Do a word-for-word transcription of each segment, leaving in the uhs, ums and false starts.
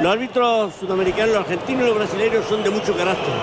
los árbitros sudamericanos, los argentinos y los brasileños son de mucho carácter.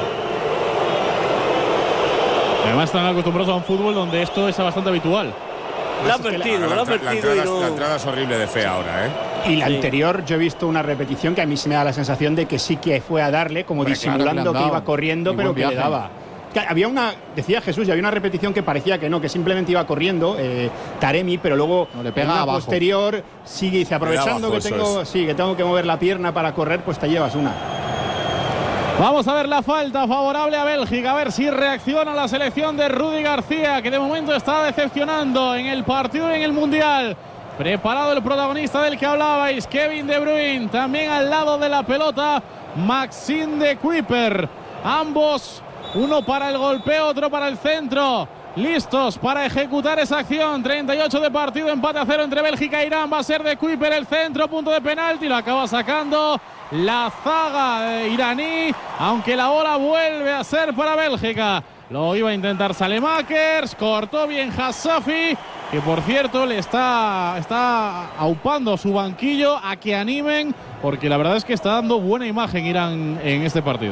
Además están acostumbrados a un fútbol donde esto es bastante habitual. La han vertido, la han vertido. La, no... la entrada es horrible de fea ahora, ¿eh? Y la sí. anterior yo he visto una repetición que a mí se me da la sensación de que sí que fue a darle, como Hombre, disimulando claro que, que iba corriendo, pero que viaje. le daba. Que había una, decía Jesús, y había una repetición que parecía que no, que simplemente iba corriendo eh, Taremi, pero luego no, le pega en una abajo. Posterior sigue y dice, aprovechando abajo, que tengo, es. sí, que tengo que mover la pierna para correr, pues te llevas una. Vamos a ver la falta favorable a Bélgica, a ver si reacciona la selección de Rudy García, que de momento está decepcionando en el partido y en el Mundial. Preparado el protagonista del que hablabais, Kevin De Bruyne, también al lado de la pelota, Maxime de Cuyper. Ambos, uno para el golpeo, otro para el centro. Listos para ejecutar esa acción. treinta y ocho de partido, empate a cero entre Bélgica e Irán. Va a ser de Cuyper el centro, punto de penalti. Lo acaba sacando la zaga iraní, aunque la bola vuelve a ser para Bélgica. Lo iba a intentar Salemakers, cortó bien Hassafi, que por cierto le está, está aupando su banquillo a que animen, porque la verdad es que está dando buena imagen Irán en este partido.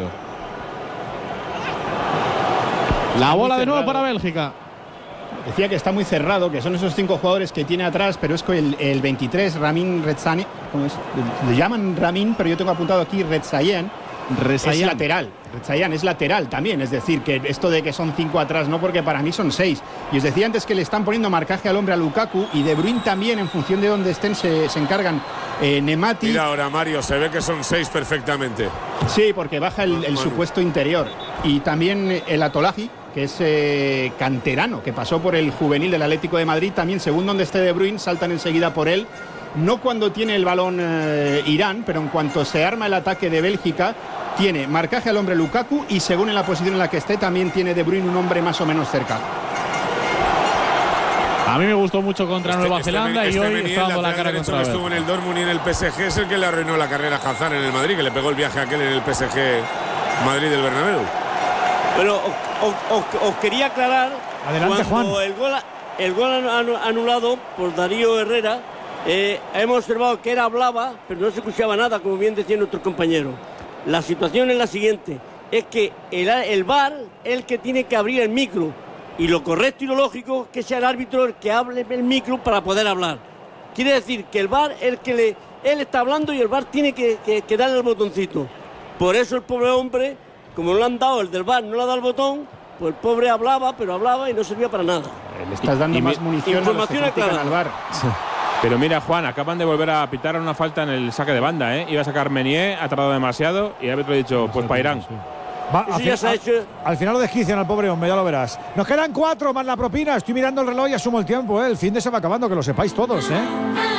La bola de nuevo para Bélgica. Decía que está muy cerrado, que son esos cinco jugadores que tiene atrás, pero es que el, el veintitrés, Ramin Redzani, ¿cómo es? Le llaman Ramin, pero yo tengo apuntado aquí Redzayan. Es lateral, Redzayan es lateral también, es decir, que esto de que son cinco atrás, no, porque para mí son seis. Y os decía antes que le están poniendo marcaje al hombre a Lukaku, y De Bruyne también, en función de dónde estén, se, se encargan eh, Nemati. Mira ahora, Mario, se ve que son seis perfectamente. Sí, porque baja el, el supuesto interior. Y también el Atolaji, que es eh, canterano, que pasó por el juvenil del Atlético de Madrid, también según donde esté De Bruyne, saltan enseguida por él. No cuando tiene el balón eh, Irán, pero en cuanto se arma el ataque de Bélgica, tiene marcaje al hombre Lukaku, y según en la posición en la que esté, también tiene De Bruyne un hombre más o menos cerca. A mí me gustó mucho contra este, Nueva este, Zelanda este y hoy Menier, está dando la cara contra que estuvo en el Dortmund y en el P S G, es el que le arruinó la carrera a Hazard en el Madrid, que le pegó el viaje a aquel en el P S G Madrid del Bernabéu. Pero os, os, os quería aclarar. Adelante, cuando Juan. El gol, el gol anulado por Darío Herrera, eh, hemos observado que él hablaba, pero no se escuchaba nada, como bien decían nuestros compañeros. La situación es la siguiente, es que el, el V A R es el que tiene que abrir el micro, y lo correcto y lo lógico es que sea el árbitro el que hable el micro para poder hablar. Quiere decir que el V A R es el que le, él está hablando y el V A R tiene que, que, que darle el botoncito. Por eso el pobre hombre, como no le han dado, el del V A R no le ha dado el botón, pues el pobre hablaba, pero hablaba y no servía para nada. Le estás dando y, y más mi, munición a los que critican al V A R. Sí. Pero mira, Juan, acaban de volver a pitar una falta en el saque de banda, ¿eh? Iba a sacar Menier, ha tardado demasiado y el árbitro ha dicho, pues para Irán. Va, al, fin, al, al final lo desquician al pobre hombre, ya lo verás. Nos quedan cuatro más la propina. Estoy mirando el reloj y asumo el tiempo, ¿eh? El fin de se va acabando, que lo sepáis todos, ¿eh?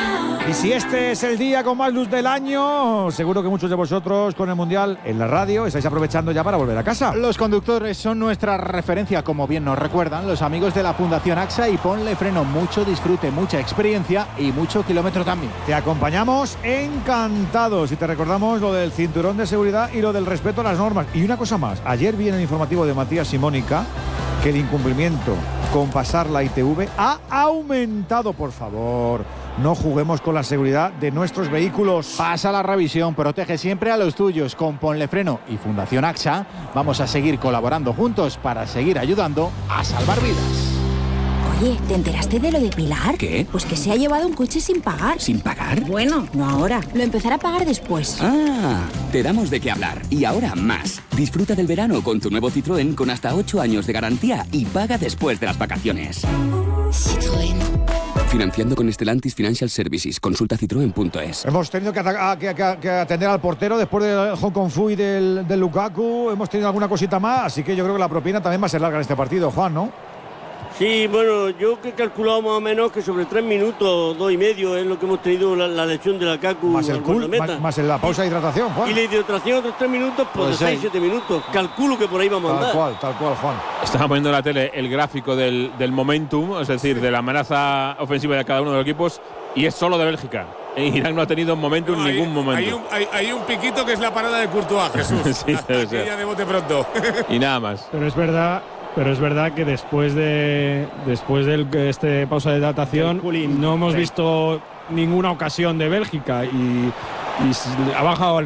Y si este es el día con más luz del año, seguro que muchos de vosotros con el Mundial en la radio estáis aprovechando ya para volver a casa. Los conductores son nuestra referencia, como bien nos recuerdan los amigos de la Fundación AXA, y ponle freno. Mucho disfrute, mucha experiencia y mucho kilómetro también. Te acompañamos encantados y te recordamos lo del cinturón de seguridad y lo del respeto a las normas. Y una cosa más, ayer vi en el informativo de Matías y Mónica que el incumplimiento con pasar la I T V ha aumentado. Por favor, no juguemos con la seguridad de nuestros vehículos. Pasa la revisión, protege siempre a los tuyos. Con Ponle Freno y Fundación AXA vamos a seguir colaborando juntos para seguir ayudando a salvar vidas. Oye, ¿te enteraste de lo de Pilar? ¿Qué? Pues que se ha llevado un coche sin pagar. ¿Sin pagar? Bueno, no ahora. Lo empezará a pagar después. Ah, te damos de qué hablar. Y ahora más. Disfruta del verano con tu nuevo Citroën con hasta ocho años de garantía y paga después de las vacaciones. Citroën. Financiando con Stellantis Financial Services. Consulta citroen punto es. Hemos tenido que, que, que, que atender al portero después del Hong Kong Fu y del, del Lukaku. Hemos tenido alguna cosita más, así que yo creo que la propina también va a ser larga en este partido, Juan, ¿no? Sí, bueno, yo que he calculado más o menos que sobre tres minutos, dos y medio es lo que hemos tenido la, la lesión de la Kaku. Más el cool, más, más la pausa de hidratación, Juan. Y la hidratación otros tres minutos, pues de seis, siete minutos. Calculo que por ahí vamos a andar. Tal cual, tal cual, Juan. Estaba poniendo en la tele el gráfico del, del momentum, es decir, de la amenaza ofensiva de cada uno de los equipos, y es solo de Bélgica. Irán no ha tenido momentum en no, ningún momento. Hay un, hay, hay un piquito que es la parada de Courtois, Jesús. Sí, Aquí ya de bote pronto. Y nada más. Pero es verdad... Pero es verdad que después de después de este pausa de hidratación no hemos visto ninguna ocasión de Bélgica y, y ha bajado al